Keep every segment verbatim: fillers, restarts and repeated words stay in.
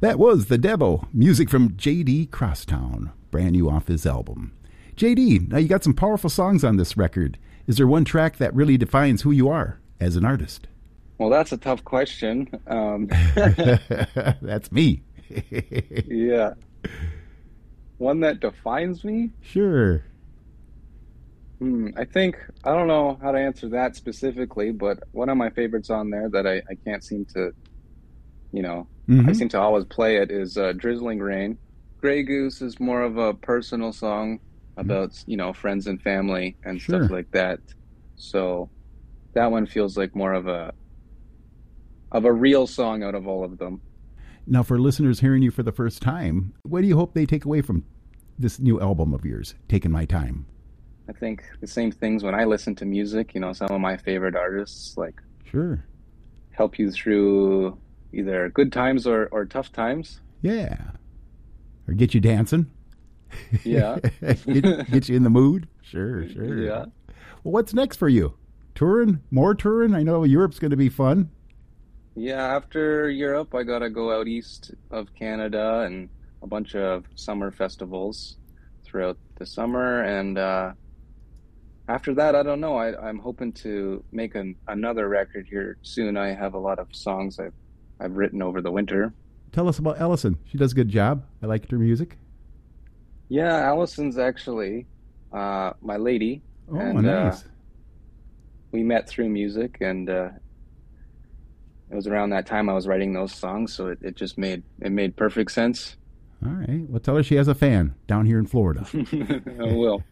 That was The Devil, music from J D Crosstown, brand new off his album. J D, now you got some powerful songs on this record. Is there one track that really defines who you are as an artist? Well, that's a tough question. Um, That's me. yeah. One that defines me? Sure. Hmm, I think, I don't know how to answer that specifically, but one of my favorites on there that I, I can't seem to, you know, Mm-hmm. I seem to always play it is uh, Drizzling Rain. Grey Goose is more of a personal song about, mm-hmm. you know, friends and family and Sure. stuff like that. So that one feels like more of a of a real song out of all of them. Now, for listeners hearing you for the first time, what do you hope they take away from this new album of yours, Taking My Time? I think the same things when I listen to music, you know, some of my favorite artists, like, Sure. help you through either good times or, or tough times. Yeah. Or get you dancing. Yeah. get, get you in the mood. Sure, sure. Yeah. Well, what's next for you? Touring? More touring? I know Europe's going to be fun. Yeah, after Europe, I got to go out east of Canada and a bunch of summer festivals throughout the summer. And uh, after that, I don't know. I, I'm hoping to make an, another record here soon. I have a lot of songs I've, I've written over the winter. Tell us about Allison. She does a good job. I liked her music. Yeah, Allison's actually uh, my lady. Oh, and, nice. Uh, we met through music, and uh, it was around that time I was writing those songs, so it, it just made it made perfect sense. All right. Well, tell her she has a fan down here in Florida. I will.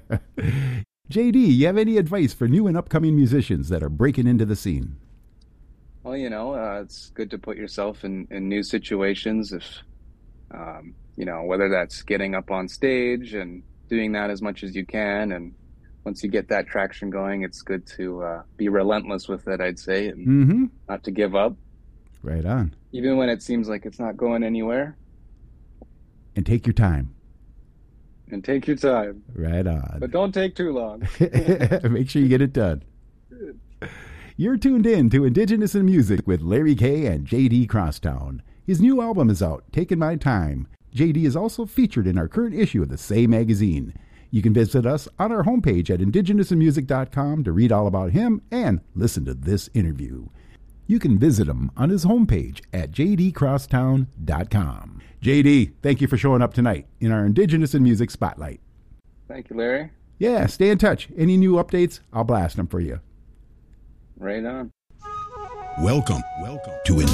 J D, you have any advice for new and upcoming musicians that are breaking into the scene? Well, you know, uh, it's good to put yourself in, in new situations. If, um, you know, whether that's getting up on stage and doing that as much as you can. And once you get that traction going, it's good to uh, be relentless with it, I'd say, and mm-hmm. not to give up. Right on. Even when it seems like it's not going anywhere. And take your time. And take your time. Right on. But don't take too long. Make sure you get it done. You're tuned in to Indigenous in Music with Larry Kay and J D Crosstown. His new album is out, Taking My Time. J D is also featured in our current issue of the Say magazine. You can visit us on our homepage at indigenous in music dot com to read all about him and listen to this interview. You can visit him on his homepage at j d crosstown dot com. J D, thank you for showing up tonight in our Indigenous in Music Spotlight. Thank you, Larry. Yeah, stay in touch. Any new updates, I'll blast them for you. Right on. Welcome, welcome to